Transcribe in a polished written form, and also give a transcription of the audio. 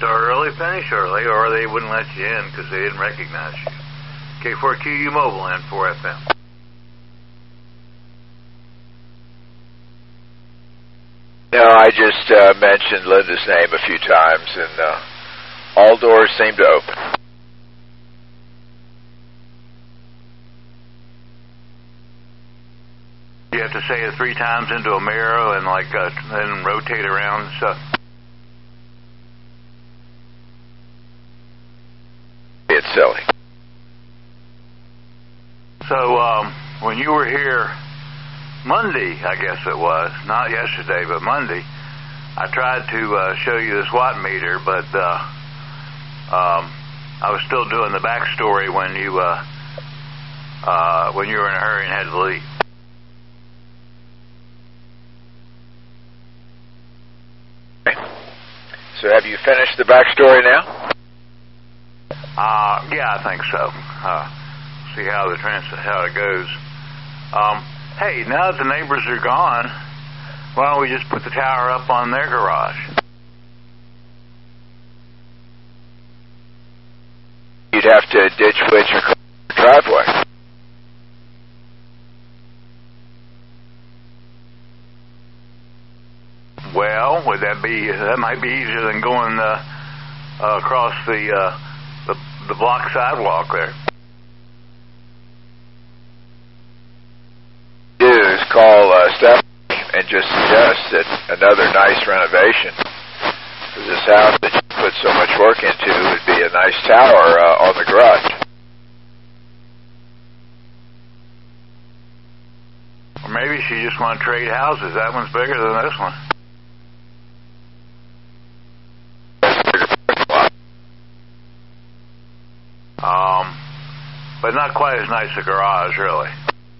start early, finish early, or they wouldn't let you in because they didn't recognize you. K4QU Mobile and 4FM. No, I just mentioned Linda's name a few times, and all doors seem to open. You have to say it 3 times into a mirror and then rotate around and stuff. It's silly. So when you were here Monday, I guess it was, not yesterday, but Monday, I tried to show you this watt meter, but I was still doing the backstory when you were in a hurry and had to leave. So have you finished the backstory now? Yeah, I think so. See how it goes. Hey, now that the neighbors are gone, why don't we just put the tower up on their garage? You'd have to ditch switch your driveway. Well, that might be easier than going across the block sidewalk there. Is call Stephanie and just suggest that another nice renovation for this house that you put so much work into would be a nice tower on the garage. Or maybe she just want to trade houses. That one's bigger than this one. But not quite as nice a garage, really.